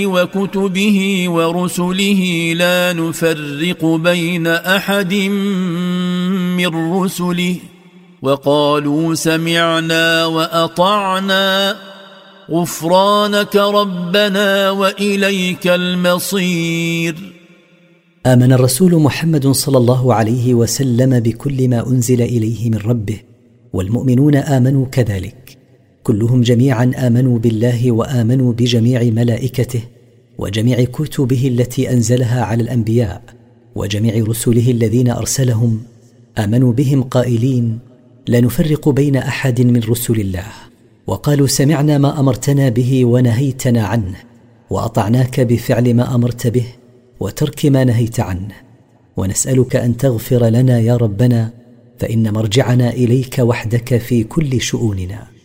وكتبه ورسله لا نفرق بين أحد من رسله وقالوا سمعنا وأطعنا غفرانك ربنا وإليك المصير. آمن الرسول محمد صلى الله عليه وسلم بكل ما أنزل إليه من ربه، والمؤمنون آمنوا كذلك، كلهم جميعا آمنوا بالله وآمنوا بجميع ملائكته وجميع كتبه التي أنزلها على الأنبياء وجميع رسله الذين أرسلهم، آمنوا بهم قائلين لا نفرق بين أحد من رسل الله، وقالوا سمعنا ما أمرتنا به ونهيتنا عنه، وأطعناك بفعل ما أمرت به وترك ما نهيت عنه، ونسألك أن تغفر لنا يا ربنا، فإن مرجعنا إليك وحدك في كل شؤوننا.